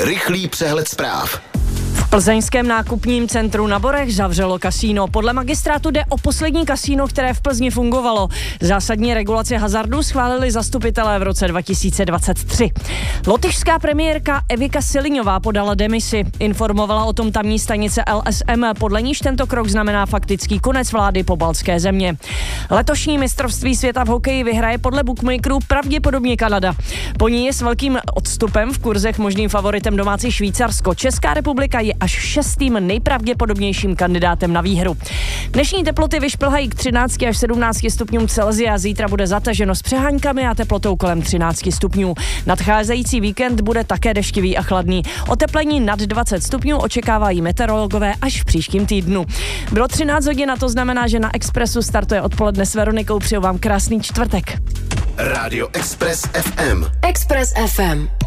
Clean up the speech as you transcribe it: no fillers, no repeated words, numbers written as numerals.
Rychlý přehled zpráv. V plzeňském nákupním centru na Borech zavřelo kasíno. Podle magistrátu jde o poslední kasíno, které v Plzni fungovalo. Zásadní regulaci hazardu schválili zastupitelé v roce 2023. Lotyšská premiérka Evika Siliňová podala demisi. Informovala o tom tamní stanice LSM, podle níž tento krok znamená faktický konec vlády pobaltské země. Letošní mistrovství světa v hokeji vyhraje podle bookmakerů pravděpodobně Kanada. Po ní je s velkým odstupem v kurzech možným favoritem domácí Švýcarsko. Česká republika je až 6. nejpravděpodobnějším kandidátem na výhru. Dnešní teploty vyšplhají k 13 až 17 stupňům Celsia, zítra bude zataženo s přeháňkami a teplotou kolem 13 stupňů. Nadcházející víkend bude také deštivý a chladný. Oteplení nad 20 stupňů očekávají meteorologové až v příštím týdnu. Bylo 13 hodin a to znamená, že na Expressu startuje odpoledne s Veronikou. Přeju vám krásný čtvrtek. Rádio Express FM. Express FM.